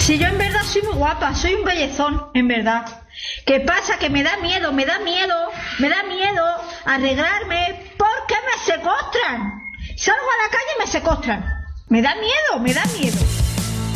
Si yo en verdad soy muy guapa, soy un bellezón, en verdad. ¿Qué pasa? Que me da miedo arreglarme porque me secuestran. Salgo a la calle y me secuestran. Me da miedo.